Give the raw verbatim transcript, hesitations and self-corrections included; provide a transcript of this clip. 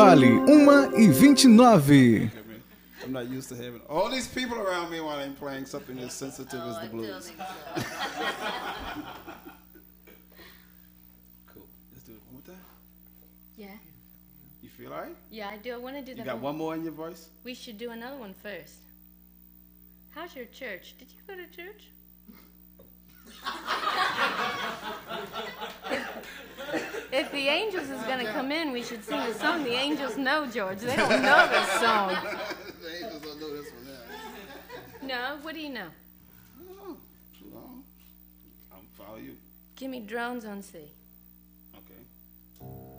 Vale, uma e vinte e nove. I'm not used to having all these people around me while I'm playing something as sensitive Oh, as the blues. Cool. Let's do it one more time. Yeah. You feel all right? Yeah, I do. I want to do You that got one more in your voice? We should do another one first. How's your church? Did you go to church? If the angels is going to come in, we should sing the song the angels know, George. They don't know this song. The angels don't know this one now. No? What do you know? Oh, well, I'll follow you. Give me drones on C. Okay.